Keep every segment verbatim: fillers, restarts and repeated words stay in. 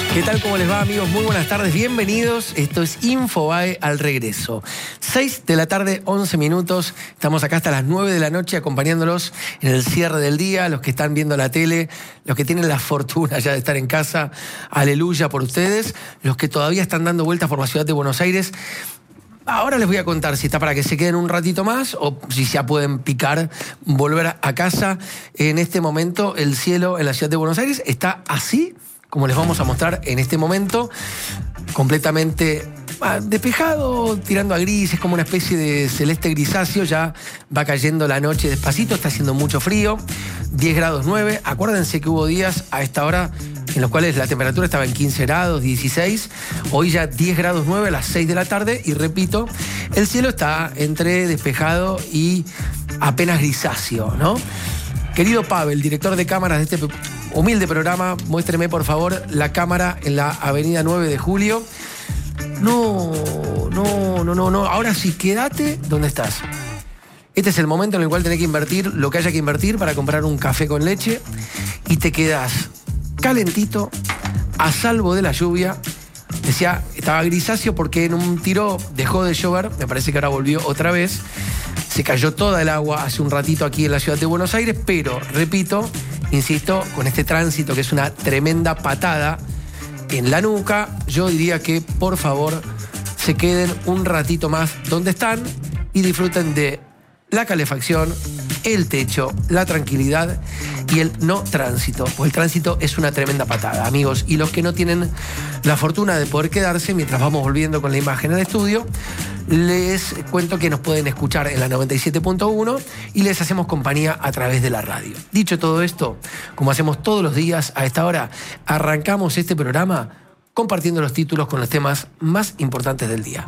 ¿Qué tal? ¿Cómo les va, amigos? Muy buenas tardes, bienvenidos. Esto es Infobae al regreso. seis de la tarde, once minutos. Estamos acá hasta las nueve de la noche acompañándolos en el cierre del día. Los que están viendo la tele, los que tienen la fortuna ya de estar en casa, aleluya por ustedes. Los que todavía están dando vueltas por la ciudad de Buenos Aires. Ahora les voy a contar si está para que se queden un ratito más o si ya pueden picar, volver a casa. En este momento el cielo en la ciudad de Buenos Aires está así, como les vamos a mostrar en este momento, completamente ah, despejado, tirando a gris, es como una especie de celeste grisáceo, ya va cayendo la noche despacito, está haciendo mucho frío, diez grados nueve, acuérdense que hubo días a esta hora en los cuales la temperatura estaba en quince grados, dieciséis, hoy ya diez grados nueve a las seis de la tarde, y repito, el cielo está entre despejado y apenas grisáceo, ¿no? Querido Pavel, director de cámaras de este humilde programa, muéstreme por favor la cámara en la avenida nueve de julio. No, no, no, no, no. Ahora sí, quédate donde estás. Este es el momento en el cual tenés que invertir lo que haya que invertir para comprar un café con leche y te quedás calentito, a salvo de la lluvia. Decía, estaba grisáceo porque en un tiro dejó de llover, me parece que ahora volvió otra vez. Se cayó toda el agua hace un ratito aquí en la ciudad de Buenos Aires, pero, repito, insisto, con este tránsito que es una tremenda patada en la nuca, yo diría que, por favor, se queden un ratito más donde están y disfruten de la calefacción, el techo, la tranquilidad y el no tránsito. Pues el tránsito es una tremenda patada, amigos. Y los que no tienen la fortuna de poder quedarse, mientras vamos volviendo con la imagen al estudio, les cuento que nos pueden escuchar en la noventa y siete punto uno y les hacemos compañía a través de la radio. Dicho todo esto, como hacemos todos los días a esta hora, arrancamos este programa compartiendo los títulos con los temas más importantes del día.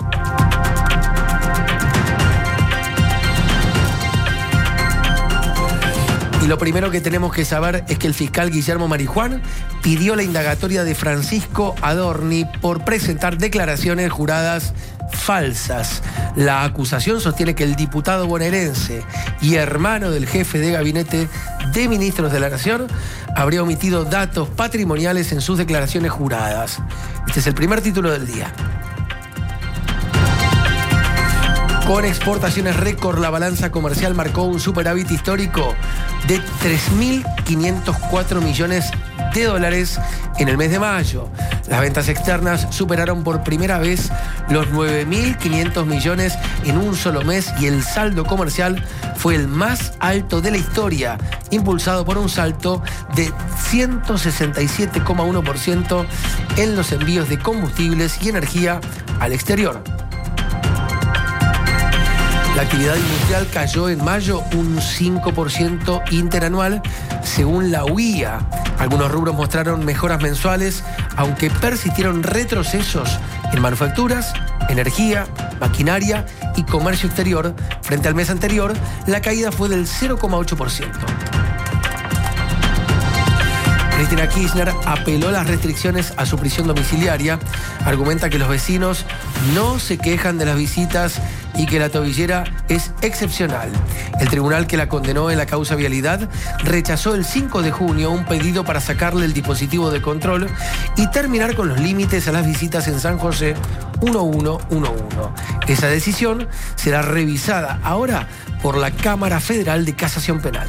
Y lo primero que tenemos que saber es que el fiscal Guillermo Marijuán pidió la indagatoria de Francisco Adorni por presentar declaraciones juradas falsas. La acusación sostiene que el diputado bonaerense y hermano del jefe de gabinete de ministros de la Nación habría omitido datos patrimoniales en sus declaraciones juradas. Este es el primer título del día. Con exportaciones récord, la balanza comercial marcó un superávit histórico de tres mil quinientos cuatro millones de dólares en el mes de mayo. Las ventas externas superaron por primera vez los nueve mil quinientos millones en un solo mes y el saldo comercial fue el más alto de la historia, impulsado por un salto de ciento sesenta y siete coma uno por ciento en los envíos de combustibles y energía al exterior. La actividad industrial cayó en mayo un cinco por ciento interanual, según la U I A. Algunos rubros mostraron mejoras mensuales, aunque persistieron retrocesos en manufacturas, energía, maquinaria y comercio exterior. Frente al mes anterior, la caída fue del cero coma ocho por ciento. Cristina Kirchner apeló las restricciones a su prisión domiciliaria. Argumenta que los vecinos no se quejan de las visitas y que la tobillera es excepcional. El tribunal que la condenó en la causa vialidad rechazó el cinco de junio un pedido para sacarle el dispositivo de control y terminar con los límites a las visitas en San José uno uno uno uno. Esa decisión será revisada ahora por la Cámara Federal de Casación Penal.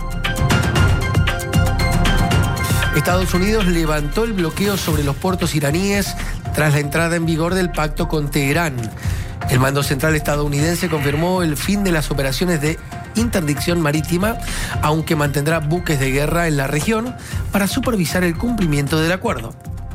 Estados Unidos levantó el bloqueo sobre los puertos iraníes tras la entrada en vigor del pacto con Teherán. El mando central estadounidense confirmó el fin de las operaciones de interdicción marítima, aunque mantendrá buques de guerra en la región para supervisar el cumplimiento del acuerdo.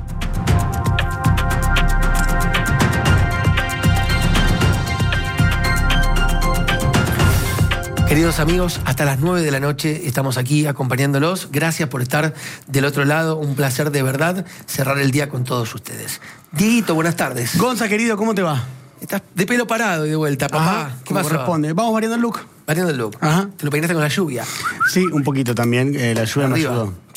Queridos amigos, hasta las nueve de la noche estamos aquí acompañándolos. Gracias por estar del otro lado. Un placer de verdad cerrar el día con todos ustedes. Dieguito, buenas tardes. Gonza, querido, ¿cómo te va? Estás de pelo parado y de vuelta, papá. Ajá, ¿Qué pasó? Corresponde. Vamos variando el look. Variando el look. Ajá. Te lo peinaste con la lluvia. Sí, un poquito también. Eh, la lluvia me Arriba. ayudó.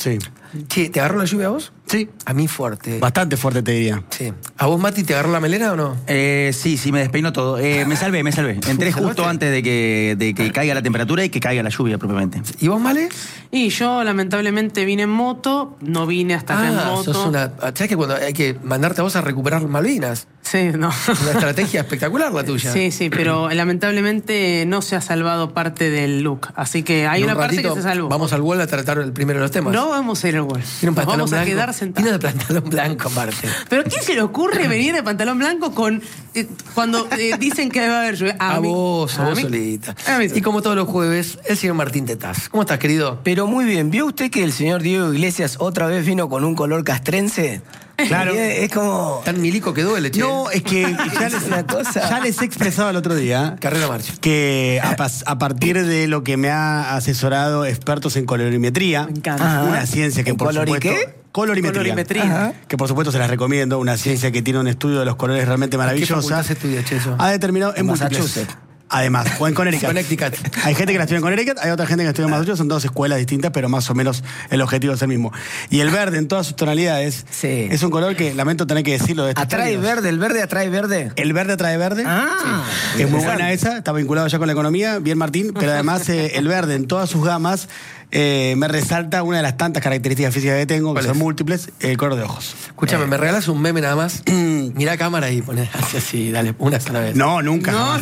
Sí. Che, ¿te agarró la lluvia a vos? Sí. A mí fuerte. Bastante fuerte, te diría. Sí. ¿A vos, Mati, te agarró la melena o no? Eh, sí, sí, me despeinó todo. Eh, me salvé, me salvé. Entré justo ¿Salvaste? antes de que, de que caiga la temperatura y que caiga la lluvia propiamente. ¿Y vos, Male? Y yo lamentablemente vine en moto, no vine hasta acá en Ah, moto. sos una... ¿Sabés que cuando hay que mandarte a vos a recuperar Malvinas? Sí, no. Una estrategia espectacular la tuya. Sí, sí, pero lamentablemente no se ha salvado parte del look. Así que hay En un una parte ratito que se salvó. Vamos al wall a tratar el primero de los temas. No vamos a ir al gol. Tiene un Nos pantalón vamos a blanco. quedar Tiene sentados. de pantalón blanco, aparte. ¿Pero quién se le ocurre venir de pantalón blanco con eh, cuando eh, dicen que va a haber lluvia? A, mí- vos, a vos mí- solita. a mí- Y como todos los jueves, el señor Martín Tetaz. ¿Cómo estás, querido? Pero muy bien, ¿vio usted que el señor Diego Iglesias otra vez vino con un color castrense? Claro. Y Es, es como... Tan milico que duele, che. No, es que ya Es les, una cosa. ya les he expresado el otro día Carrera marcha. que a, pas- a partir de lo que me ha asesorado expertos en colorimetría, Me encanta. Ajá. una ciencia que ¿En por color y supuesto... qué? Colorimetría. Colorimetría. Ajá. Que por supuesto se las recomiendo, una ciencia que tiene un estudio de los colores realmente ¿Qué maravillosa. facultad se estudia, che, eso? Ha determinado en, En múltiples. Massachusetts. Además, o en Connecticut. Connecticut. Hay gente que la estudia en Connecticut, hay otra gente que la estudia en Massachusetts, son dos escuelas distintas, pero más o menos el objetivo es el mismo. Y el verde en todas sus tonalidades Sí. es un color que, lamento tener que decirlo de estos ¿Atrae términos. verde? ¿El verde atrae verde? El verde atrae verde. Ah, Es muy interesante. buena esa, está vinculado ya con la economía, bien Martín, pero además eh, el verde en todas sus gamas eh, me resalta una de las tantas características físicas que tengo, que ¿Cuál son es? múltiples, el color de ojos. Escúchame, ¿me regalas un meme nada más? Mirá a cámara y poné así, así, dale, una sola vez. No, nunca. No.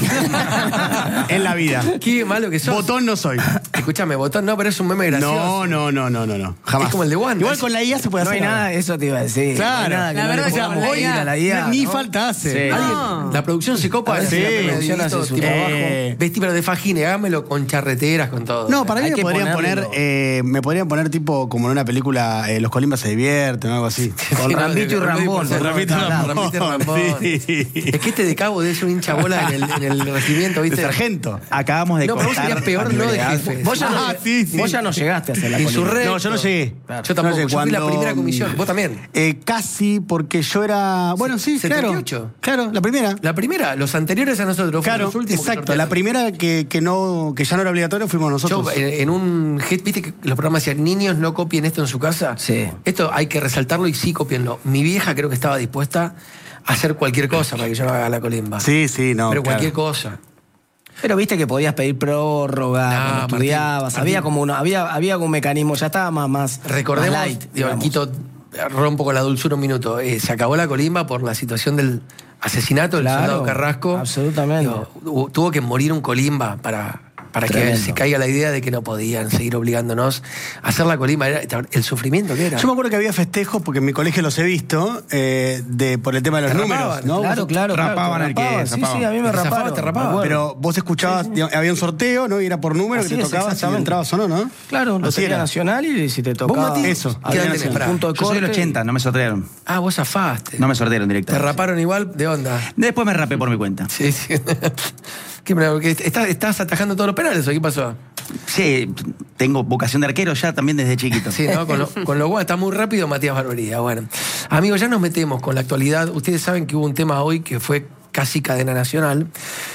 jamás. En la vida. Qué malo que sos. Botón no soy. Escúchame, botón no, pero es un meme gracioso. No, no, no, no, no, no. Jamás. Es como el de Wanda. Igual con la I A se puede No hay hacer. nada, eso te iba a decir. Claro. No hay nada que La no verdad le que podamos con la ir I A, a la I A, Ni ¿no? falta hace. Sí. Alguien- No. La producción se copa. A ver hace si la la meme de producción hace Dieguito, su tipo, trabajo. Eh, vestí pero de fajín, hágamelo con charreteras, con todo. No, para mí Hay me que podrían ponerlo. poner, eh, me podrían poner tipo como en una película eh, Los Colimbas se divierten o algo así. Con Sí, no, Rambito de- y de- Rambón. de- Rambito y Rambón, Rambón. Rambito y Rambón. Sí. Es que este de cabo debe ser un hincha bola en el, en el regimiento, De ¿viste? sargento. Acabamos de No, pero vos cortar serías peor a nivel no de legal. jefe. Vos ya, no, Ah, sí, sí. vos ya no llegaste a hacer la Insurrecto. colina. No, yo no llegué. Yo tampoco, No sé yo fui la cuándo- primera comisión. ¿Vos también? Eh, casi, porque yo era. Bueno, sí, setenta y claro. ocho. Claro, la primera. La primera, los anteriores a nosotros. fueron Claro, los últimos que exacto. La sortearon. primera que, que, no, que ya no era obligatorio fuimos nosotros. Yo, en, en un hit, viste que los programas decían, niños no copien esto en su casa. Sí. Esto hay que resaltarlo y sí copienlo. Mi vieja creo que estaba dispuesta a hacer cualquier cosa para que yo no haga la colimba. Sí, sí, no. Pero claro. cualquier cosa. Pero viste que podías pedir prórroga, No, cuando Martín, estudiabas. Martín. Había como una, había, había un mecanismo, ya estaba más, más, Recordemos, más light. digo, digamos. quito, rompo con la dulzura un minuto. Eh, se acabó la colimba por la situación del asesinato del Claro, soldado Carrasco. absolutamente. Digo, hu- tuvo que morir un colimba para, para que Tremendo. se caiga la idea de que no podían seguir obligándonos a hacer la colimba. Era el sufrimiento que era. Yo me acuerdo que había festejos, porque en mi colegio los he visto, eh, de, por el tema de los Te números, rapaban, ¿no? Claro, Vos- claro. claro, rapaban te al que rapaban. Sí, rapaban. sí, a mí me El que zafaba, raparon. te rapaba. me acuerdo. Pero vos escuchabas, digamos, había un sorteo, ¿no? Y era por número, Así que te es, tocaba si exactamente. entrabas o no, ¿no? Claro, Así Lotería era. Nacional y si te tocaba... Mati? Eso. ¿Qué edad Había tenés? nacional. Pará. Punto de Yo soy del corte. ochenta, no me sortearon. Ah, vos zafaste. No me sortearon ¿Te directamente. raparon igual? ¿De onda? Después me rapé por mi cuenta. Sí, sí. ¿Qué, pero que estás, ¿Estás atajando todos los penales o qué pasó? Sí, tengo vocación de arquero ya también desde chiquito. Sí, ¿no? Con lo, con lo cual está muy rápido Matías Barbería. Bueno, amigos, ya nos metemos con la actualidad. Ustedes saben que hubo un tema hoy que fue casi cadena nacional,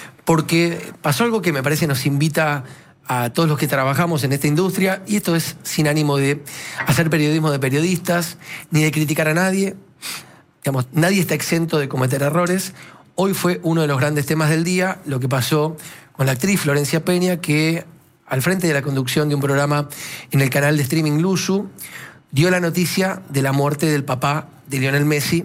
porque pasó algo que me parece nos invita a todos los que trabajamos en esta industria, y esto es sin ánimo de hacer periodismo de periodistas, ni de criticar a nadie. Digamos, nadie está exento de cometer errores. Hoy fue uno de los grandes temas del día, lo que pasó con la actriz Florencia Peña, que al frente de la conducción de un programa en el canal de streaming Luzu, dio la noticia de la muerte del papá de Lionel Messi,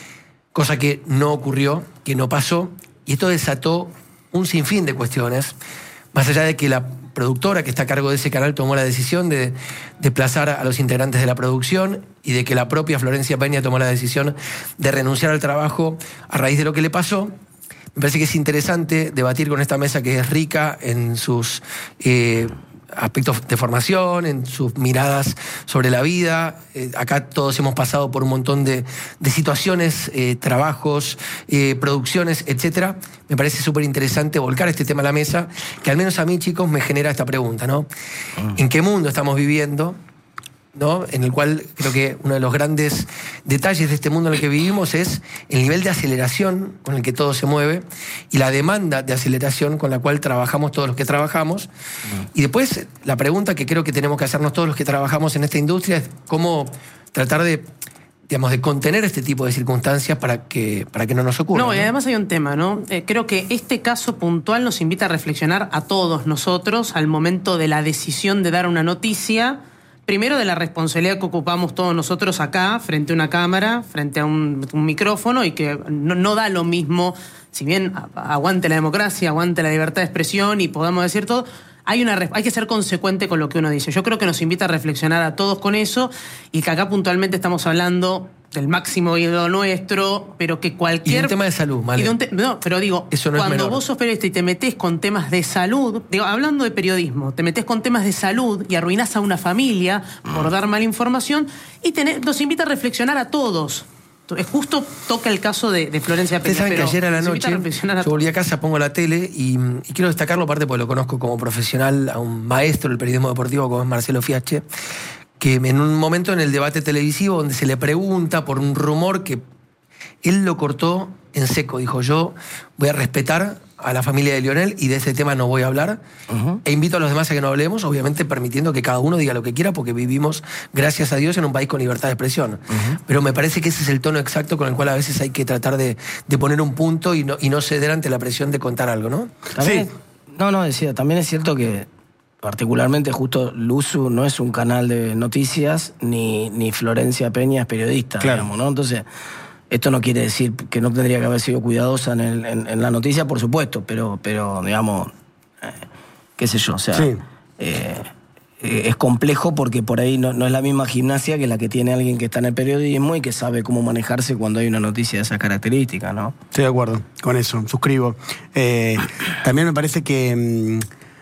cosa que no ocurrió, que no pasó, y esto desató un sinfín de cuestiones, más allá de que la productora que está a cargo de ese canal tomó la decisión de desplazar a los integrantes de la producción y de que la propia Florencia Peña tomó la decisión de renunciar al trabajo a raíz de lo que le pasó. Me parece que es interesante debatir con esta mesa que es rica en sus eh, aspectos de formación, en sus miradas sobre la vida. Eh, acá todos hemos pasado por un montón de, de situaciones, eh, trabajos, eh, producciones, etcétera. Me parece súper interesante volcar este tema a la mesa, que al menos a mí, chicos, me genera esta pregunta, ¿no? ¿En qué mundo estamos viviendo? ¿no? En el cual creo que uno de los grandes detalles de este mundo en el que vivimos es el nivel de aceleración con el que todo se mueve y la demanda de aceleración con la cual trabajamos todos los que trabajamos. Uh-huh. Y después la pregunta que creo que tenemos que hacernos todos los que trabajamos en esta industria es cómo tratar de, digamos, de contener este tipo de circunstancias para que, para que no nos ocurra. No, y ¿no? además hay un tema, ¿no? Eh, creo que este caso puntual nos invita a reflexionar a todos nosotros al momento de la decisión de dar una noticia. Primero, de la responsabilidad que ocupamos todos nosotros acá, frente a una cámara, frente a un, un micrófono, y que no, no da lo mismo, si bien aguante la democracia, aguante la libertad de expresión y podamos decir todo, hay, una, hay que ser consecuente con lo que uno dice. Yo creo que nos invita a reflexionar a todos con eso, y que acá puntualmente estamos hablando del máximo ídolo nuestro, pero que cualquier... Y de un tema de salud, ¿vale? Y de un te... No, pero digo, eso no cuando es menor. vos sos periodista y te metés con temas de salud, digo, hablando de periodismo, te metés con temas de salud y arruinás a una familia por dar mala información, y tenés, nos invita a reflexionar a todos. Justo toca el caso de, de Florencia Peña. Ustedes saben que ayer a la noche a yo volví a casa, pongo la tele y, y quiero destacarlo, aparte porque lo conozco como profesional, a un maestro del periodismo deportivo como es Marcelo Fiache, que en un momento en el debate televisivo donde se le pregunta por un rumor que él lo cortó en seco, dijo: yo voy a respetar a la familia de Lionel y de ese tema no voy a hablar, uh-huh. e invito a los demás a que no hablemos, obviamente permitiendo que cada uno diga lo que quiera, porque vivimos, gracias a Dios, en un país con libertad de expresión. Uh-huh. Pero me parece que ese es el tono exacto con el cual a veces hay que tratar de, de poner un punto y no, y no ceder ante la presión de contar algo, ¿no? También, sí. No, no, decía, también es cierto que particularmente justo Luzu no es un canal de noticias, ni, ni Florencia Peña es periodista, claro. digamos, ¿no? Entonces, esto no quiere decir que no tendría que haber sido cuidadosa en, el, en, en la noticia, por supuesto, pero, pero digamos, eh, qué sé yo, o sea, sí. eh, eh, es complejo porque por ahí no, no es la misma gimnasia que la que tiene alguien que está en el periodismo y que sabe cómo manejarse cuando hay una noticia de esas características, ¿no? Estoy de acuerdo con eso, suscribo. Eh, también me parece que... Mmm,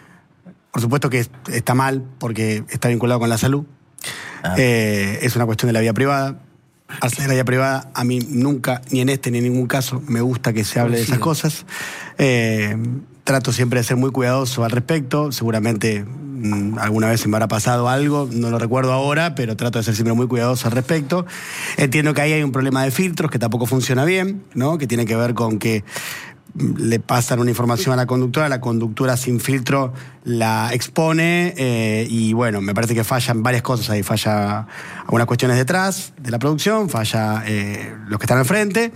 Por supuesto que está mal porque está vinculado con la salud. Ah. Eh, es una cuestión de la vida privada. Hacer la vida privada, a mí nunca, ni en este ni en ningún caso, me gusta que se hable de esas cosas. Eh, trato siempre de ser muy cuidadoso al respecto. Seguramente mmm, alguna vez se me habrá pasado algo, no lo recuerdo ahora, pero trato de ser siempre muy cuidadoso al respecto. Entiendo que ahí hay un problema de filtros que tampoco funciona bien, ¿no? Que tiene que ver con que le pasan una información a la conductora, la conductora sin filtro la expone eh, y bueno, me parece que fallan varias cosas ahí. Falla algunas cuestiones detrás de la producción, falla eh, los que están al frente.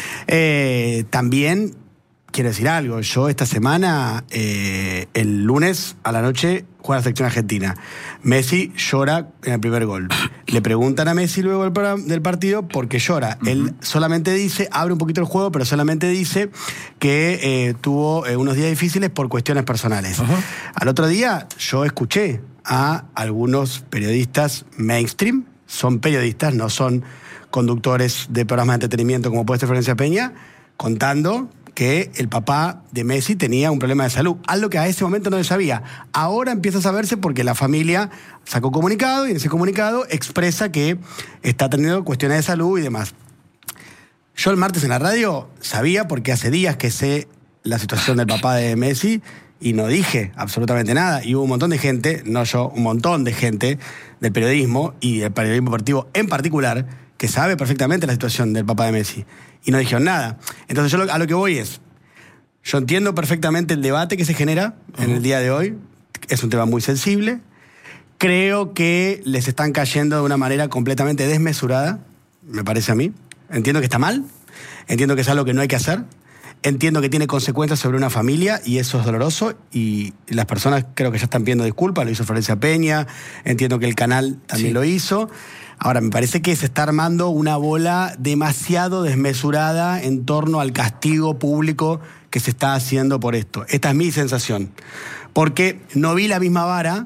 Eh, también quiero decir algo, yo esta semana, eh, el lunes a la noche, juega la selección argentina. Messi llora en el primer gol. Le preguntan a Messi luego del partido por qué llora. Uh-huh. Él solamente dice, abre un poquito el juego, pero solamente dice que eh, tuvo eh, unos días difíciles por cuestiones personales. Uh-huh. Al otro día yo escuché a algunos periodistas mainstream, son periodistas, no son conductores de programas de entretenimiento como puede ser Florencia Peña, contando que el papá de Messi tenía un problema de salud, algo que a ese momento no se sabía. Ahora empieza a saberse porque la familia sacó comunicado y en ese comunicado expresa que está teniendo cuestiones de salud y demás. Yo el martes en la radio sabía, porque hace días que sé la situación del papá de Messi y no dije absolutamente nada. Y hubo un montón de gente, no yo, un montón de gente del periodismo y del periodismo deportivo en particular, que sabe perfectamente la situación del papá de Messi. Y no dijeron nada. Entonces yo a lo que voy es, yo entiendo perfectamente el debate que se genera uh-huh. en el día de hoy. Es un tema muy sensible. Creo que les están cayendo de una manera completamente desmesurada, me parece a mí. Entiendo que está mal, entiendo que es algo que no hay que hacer, entiendo que tiene consecuencias sobre una familia y eso es doloroso y las personas creo que ya están pidiendo disculpas, lo hizo Florencia Peña, entiendo que el canal también sí. lo hizo. Ahora, me parece que se está armando una bola demasiado desmesurada en torno al castigo público que se está haciendo por esto. Esta es mi sensación. Porque no vi la misma vara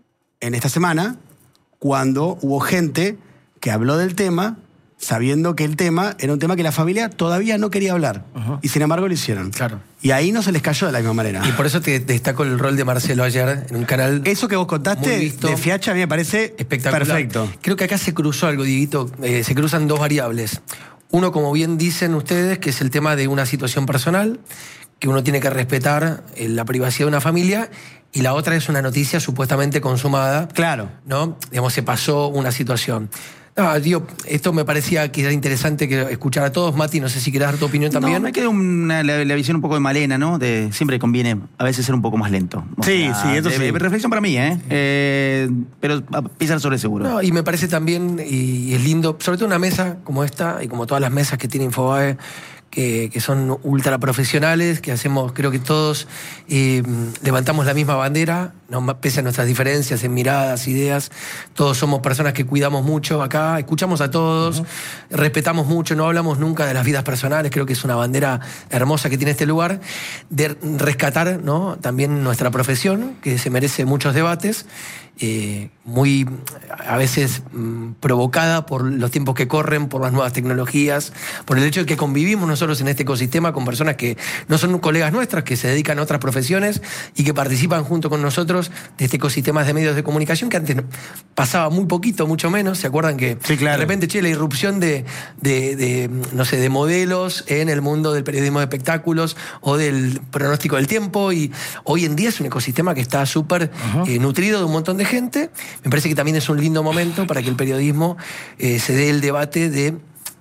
en esta semana cuando hubo gente que habló del tema sabiendo que el tema era un tema que la familia todavía no quería hablar. Uh-huh. Y sin embargo lo hicieron. Claro. Y ahí no se les cayó de la misma manera. Y por eso te destaco el rol de Marcelo ayer en un canal. Eso que vos contaste de Fiacha a mí me parece espectacular. Perfecto. Creo que acá se cruzó algo, Dieguito. Eh, se cruzan dos variables. Uno, como bien dicen ustedes, que es el tema de una situación personal, que uno tiene que respetar eh, la privacidad de una familia. y la otra es una noticia supuestamente consumada. Claro. ¿No? Digamos, se pasó una situación. No, digo, esto me parecía que era interesante que escuchar a todos. Mati, no sé si querés dar tu opinión también. No, me queda una, la, la visión un poco de Malena, ¿no? De siempre conviene a veces ser un poco más lento. O sí, sea, sí, eso de, sí. de reflexión para mí, ¿eh? eh pero a pisar sobre seguro. No, y me parece también, y es lindo, sobre todo una mesa como esta, y como todas las mesas que tiene Infobae, Que, que son ultra profesionales, que hacemos, creo que todos eh, levantamos la misma bandera, ¿no? Pese a nuestras diferencias en miradas, ideas, todos somos personas que cuidamos mucho acá, escuchamos a todos, uh-huh. respetamos mucho, no hablamos nunca de las vidas personales, creo que es una bandera hermosa que tiene este lugar, de rescatar, ¿no? También nuestra profesión, que se merece muchos debates, eh, muy a veces mmm, provocada por los tiempos que corren, por las nuevas tecnologías, por el hecho de que convivimos nosotros en este ecosistema con personas que no son colegas nuestras, que se dedican a otras profesiones y que participan junto con nosotros de este ecosistema de medios de comunicación que antes pasaba muy poquito, mucho menos. ¿Se acuerdan que sí, claro. de repente, che, la irrupción de, de, de, no sé, de modelos en el mundo del periodismo de espectáculos o del pronóstico del tiempo? Y hoy en día es un ecosistema que está súper uh-huh. eh, nutrido de un montón de gente. Me parece que también es un lindo momento para que el periodismo eh, se dé el debate de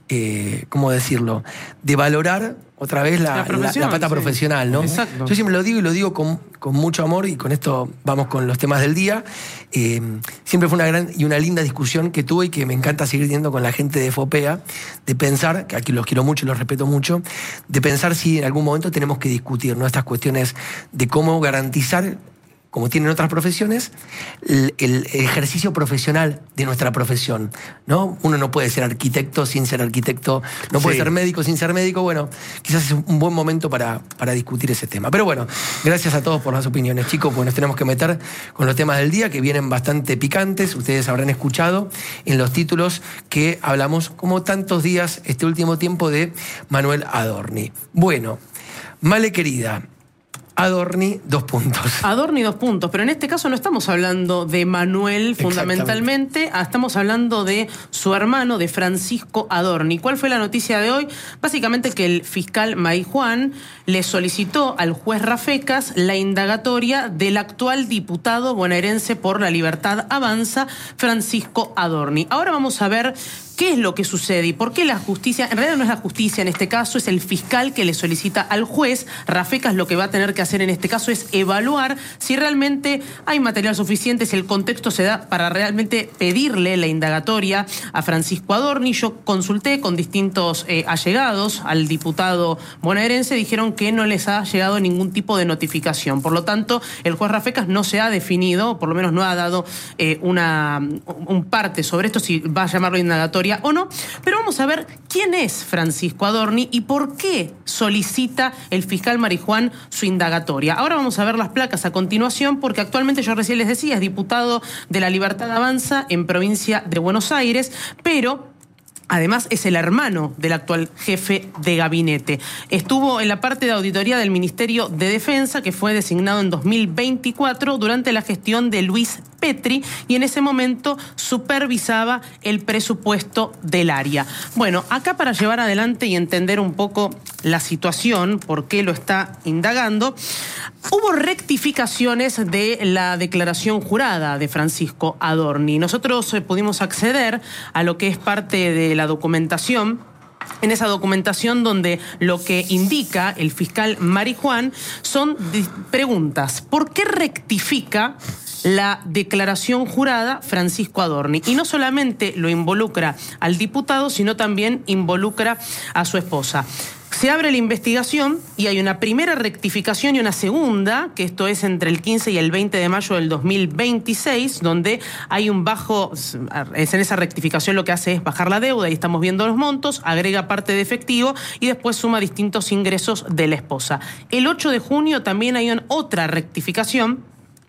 Eh, ¿cómo decirlo? De valorar otra vez la, la, la, la pata sí. profesional, ¿no? Exacto. Yo siempre lo digo y lo digo con, con mucho amor, y con esto vamos con los temas del día. Eh, siempre fue una gran y una linda discusión que tuve y que me encanta seguir teniendo con la gente de Fopea, de pensar, que aquí los quiero mucho y los respeto mucho, de pensar si en algún momento tenemos que discutir, ¿no? Estas cuestiones de cómo garantizar, como tienen otras profesiones, el, el ejercicio profesional de nuestra profesión, ¿no? Uno no puede ser arquitecto sin ser arquitecto, no puede sí. ser médico sin ser médico. Bueno, quizás es un buen momento para, para discutir ese tema. Pero bueno, gracias a todos por las opiniones, chicos, pues nos tenemos que meter con los temas del día, que vienen bastante picantes. Ustedes habrán escuchado en los títulos que hablamos, como tantos días este último tiempo, de Manuel Adorni. Bueno, Male querida, Adorni, dos puntos. Adorni, dos puntos. Pero en este caso no estamos hablando de Manuel fundamentalmente, estamos hablando de su hermano, de Francisco Adorni. ¿Cuál fue la noticia de hoy? Básicamente que el fiscal Marijuán le solicitó al juez Rafecas la indagatoria del actual diputado bonaerense por la Libertad Avanza, Francisco Adorni. Ahora vamos a ver qué es lo que sucede y por qué la justicia, en realidad no es la justicia en este caso, es el fiscal que le solicita al juez. Rafecas lo que va a tener que hacer en este caso es evaluar si realmente hay material suficiente, si el contexto se da para realmente pedirle la indagatoria a Francisco Adorni. Yo consulté con distintos eh, allegados al diputado bonaerense, dijeron que no les ha llegado ningún tipo de notificación. Por lo tanto, el juez Rafecas no se ha definido, por lo menos no ha dado eh, una, un parte sobre esto, si va a llamarlo indagatoria o no, pero vamos a ver quién es Francisco Adorni y por qué solicita el fiscal Marijuán su indagatoria. Ahora vamos a ver las placas a continuación, porque actualmente, yo recién les decía, es diputado de la Libertad Avanza en provincia de Buenos Aires, pero además es el hermano del actual jefe de gabinete. Estuvo en la parte de auditoría del Ministerio de Defensa, que fue designado en dos mil veinticuatro durante la gestión de Luis Petri, y en ese momento supervisaba el presupuesto del área. Bueno, acá para llevar adelante y entender un poco la situación, por qué lo está indagando, hubo rectificaciones de la declaración jurada de Francisco Adorni. Nosotros eh, pudimos acceder a lo que es parte de la documentación. En esa documentación, donde lo que indica el fiscal Marijuán son preguntas. ¿Por qué rectifica la declaración jurada Francisco Adorni? Y no solamente lo involucra al diputado, sino también involucra a su esposa. Se abre la investigación y hay una primera rectificación y una segunda, que esto es entre el quince y el veinte de mayo del dos mil veintiséis, donde hay un bajo, en esa rectificación lo que hace es bajar la deuda, y estamos viendo los montos, agrega parte de efectivo y después suma distintos ingresos de la esposa. El ocho de junio también hay otra rectificación,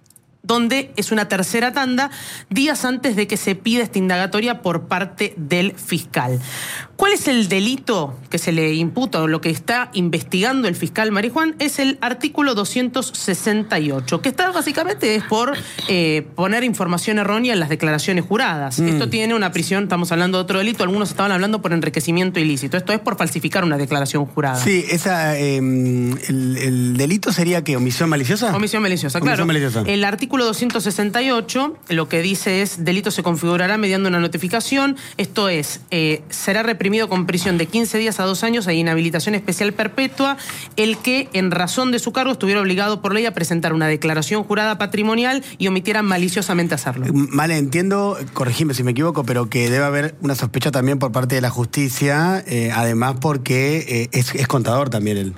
donde es una tercera tanda, días antes de que se pida esta indagatoria por parte del fiscal. ¿Cuál es el delito que se le imputa o lo que está investigando el fiscal Marijuán? Es el artículo doscientos sesenta y ocho, que está básicamente es por eh, poner información errónea en las declaraciones juradas. Mm. Esto tiene una prisión, estamos hablando de otro delito, algunos estaban hablando por enriquecimiento ilícito. Esto es por falsificar una declaración jurada. Sí, esa, eh, el, el delito sería ¿qué? ¿Omisión maliciosa? Omisión maliciosa, claro. Omisión maliciosa. El artículo doscientos sesenta y ocho lo que dice es: delito se configurará mediante una notificación. Esto es, eh, será reprimido con prisión de quince días a dos años e inhabilitación especial perpetua el que, en razón de su cargo, estuviera obligado por ley a presentar una declaración jurada patrimonial y omitiera maliciosamente hacerlo. Vale, entiendo, corregime si me equivoco, pero que debe haber una sospecha también por parte de la justicia, eh, además porque eh, es, es contador también él.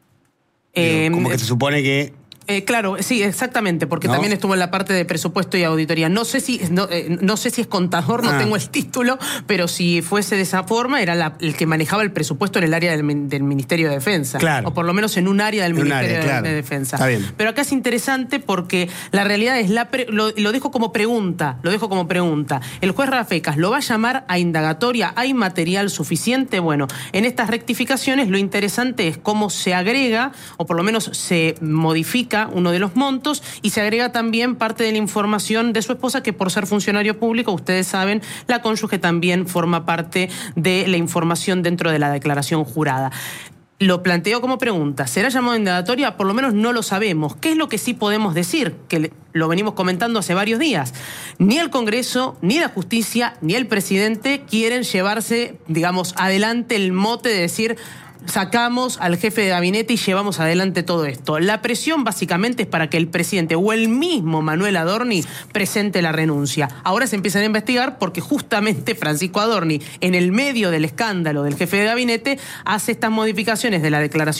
Eh, Digo, como que se supone que... Eh, claro, sí, exactamente, porque ¿no? también estuvo en la parte de presupuesto y auditoría. No sé si no, eh, no sé si es contador, no ah. tengo el título, pero si fuese de esa forma, era la, el que manejaba el presupuesto en el área del, del Ministerio de Defensa. Claro. O por lo menos en un área del en Ministerio área, de, claro. de Defensa. Está bien. Pero acá es interesante porque la realidad es, la pre, lo, lo dejo como pregunta, lo dejo como pregunta. El juez Rafecas lo va a llamar a indagatoria, ¿hay material suficiente? Bueno, en estas rectificaciones lo interesante es cómo se agrega, o por lo menos se modifica uno de los montos, y se agrega también parte de la información de su esposa, que por ser funcionario público, ustedes saben, la cónyuge también forma parte de la información dentro de la declaración jurada. Lo planteo como pregunta, ¿será llamado a indagatoria? Por lo menos no lo sabemos. ¿Qué es lo que sí podemos decir? Que lo venimos comentando hace varios días. Ni el Congreso, ni la justicia, ni el presidente quieren llevarse, digamos, adelante el mote de decir: sacamos al jefe de gabinete y llevamos adelante todo esto. La presión básicamente es para que el presidente o el mismo Manuel Adorni presente la renuncia. Ahora se empiezan a investigar porque justamente Francisco Adorni, en el medio del escándalo del jefe de gabinete, hace estas modificaciones de la declaración